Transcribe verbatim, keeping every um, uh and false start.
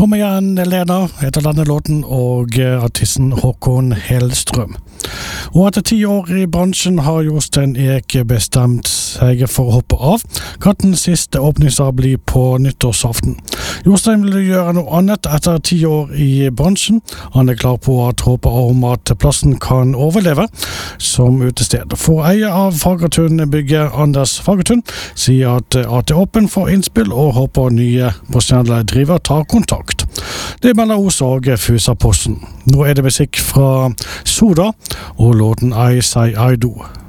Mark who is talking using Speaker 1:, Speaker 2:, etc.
Speaker 1: Kom igjen, Lena, heter denne låten, og artisten Håkon Hellstrøm. Og etter ti år i bransjen har Jostein Eek bestemt seg for å hoppe av. Kattens siste åpningsdag blir på nyttårsaften. Jostein vil gjøre noe annet etter ti år i bransjen. Han er klar på at håpet om at plassen kan overleve som utested. For eier av Fagertun-bygget, Anders Fagertun, sier at at det er åpen for innspill og håper nye profesjonelle driver tar kontakt. Det melder også Fusaposten. Nå er det musikk fra Soda og låten I Say I Do.